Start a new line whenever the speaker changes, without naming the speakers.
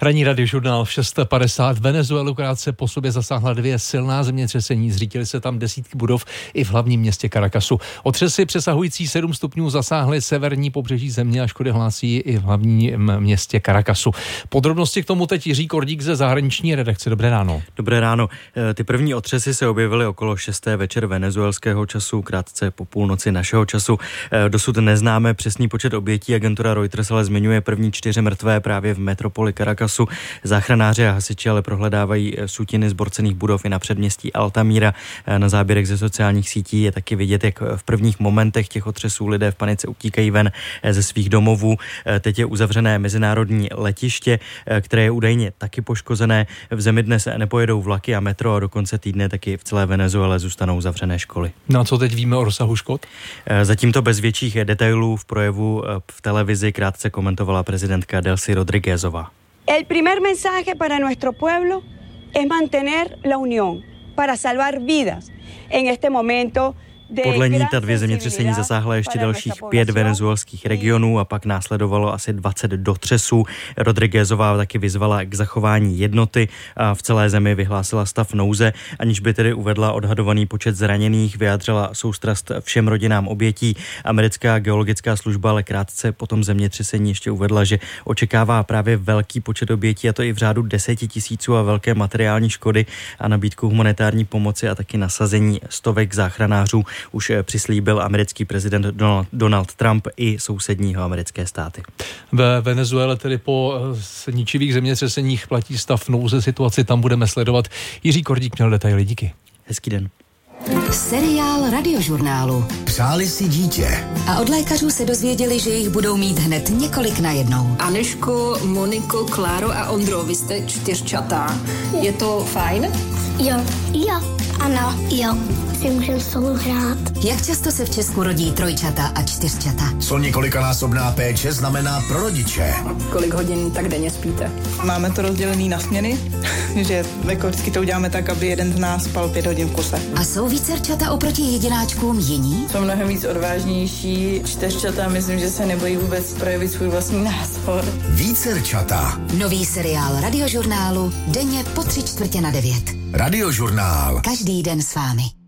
Ranní radiožurnál v 6:50. Venezuelu krátce po sobě zasáhla 2 silná zemětřesení, zřítily se tam desítky budov i v hlavním městě Caracasu. Otřesy přesahující 7 stupňů zasáhly severní pobřeží země a škody hlásí i v hlavním městě Caracasu. Podrobnosti k tomu teď Jiří Kordík ze zahraniční redakce. Dobré ráno.
Dobré ráno. Ty první otřesy se objevily okolo 6. večer venezuelského času, krátce po půlnoci našeho času. Dosud neznáme přesný počet obětí, agentura Reuters ale zmiňuje první 4 mrtvé právě v metropoli Caracasu. Záchranáři a hasiči ale prohledávají sutiny zborcených budov i na předměstí Altamira. Na záběrech ze sociálních sítí je taky vidět, jak v prvních momentech těch otřesů lidé v panice utíkají ven ze svých domovů. Teď je uzavřené mezinárodní letiště, které je údajně taky poškozené. V zemi dnes nepojedou vlaky a metro a do konce týdne taky v celé Venezuele zůstanou zavřené školy.
No a co teď víme o rozsahu škod?
Zatím to bez větších detailů v projevu v televizi krátce komentovala prezidentka Delcy Rodríguezová.
El primer mensaje para nuestro pueblo es mantener la unión para salvar vidas en este momento.
Podle ní ta 2 zemětřesení zasáhla ještě dalších 5 venezuelských regionů a pak následovalo asi 20 dotřesů. Rodríguezová taky vyzvala k zachování jednoty a v celé zemi vyhlásila stav nouze, aniž by tedy uvedla odhadovaný počet zraněných, vyjádřila soustrast všem rodinám obětí. Americká geologická služba ale krátce po tom zemětřesení ještě uvedla, že očekává právě velký počet obětí, a to i v řádu 10 000 a velké materiální škody, a nabídku humanitární pomoci a taky nasazení stovek záchranářů už přislíbil americký prezident Donald Trump i sousedního americké státy.
Ve Venezuele tedy po ničivých zemětřeseních platí stav nouze, situaci tam budeme sledovat. Jiří Kordík měl detaily, díky.
Hezký den.
Seriál radiožurnálu.
Přáli si dítě.
A od lékařů se dozvěděli, že jich budou mít hned několik najednou.
Anežku, Moniku, Kláru a Ondro, vy jste 4čata. Je to fajn?
Jo. Ano, jo. Si můžeme spolu hrát.
Jak často se v Česku rodí trojčata a 4čata?
Co několikanásobná péče znamená pro rodiče?
Kolik hodin tak denně spíte?
Máme to rozdělený na směny, že jako vždycky to uděláme tak, aby jeden z nás spal 5 hodin v kuse.
A jsou vícerčata oproti jedináčkům jiní?
Jsou mnohem víc odvážnější. 4čata, myslím, že se nebojí vůbec projevit svůj vlastní názor.
Vícerčata.
Nový seriál radiožurnálu denně po 8:45.
Radiožurnál.
Každý den s vámi.